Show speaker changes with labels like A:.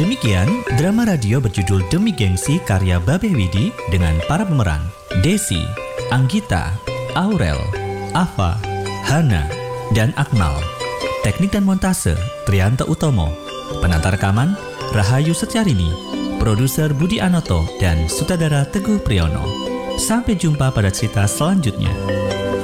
A: Demikian drama radio berjudul Demi Gengsi karya Babe Widi dengan para pemeran Desi, Anggita, Aurel, Ava, Hana, dan Akmal. Teknik dan montase Trianto Utomo. Penata rekaman Rahayu Setyarini. Produser Budi Anoto dan sutradara Teguh Priyono. Sampai jumpa pada cerita selanjutnya.